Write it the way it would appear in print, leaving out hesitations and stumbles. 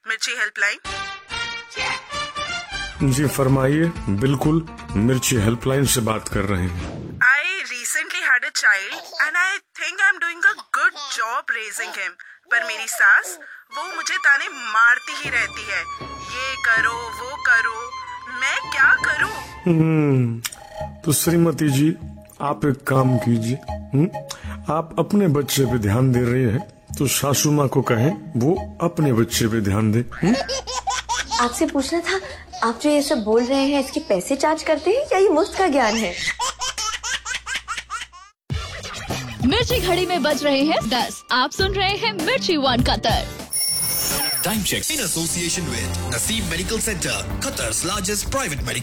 मिर्ची हेल्पलाइन। जी फरमाइए, बिल्कुल मिर्ची हेल्पलाइन से बात कर रहे हैं। I recently had a child and I think I'm doing a good job raising him. पर मेरी सास वो मुझे ताने मारती ही रहती है, ये करो वो करो, मैं क्या करूं? तो श्रीमती जी, आप एक काम कीजिए, आप अपने बच्चे पे ध्यान दे रहे हैं तो सासू माँ को कहें वो अपने बच्चे पे ध्यान दे। आपसे पूछना था, आप जो ये सब बोल रहे हैं इसके पैसे चार्ज करते हैं या ये मुफ्त का ज्ञान है? मिर्ची घड़ी में बज रहे हैं 10। आप सुन रहे हैं मिर्ची one Qatar. Time check in association with Naseem Medical Center, Qatar's largest private medical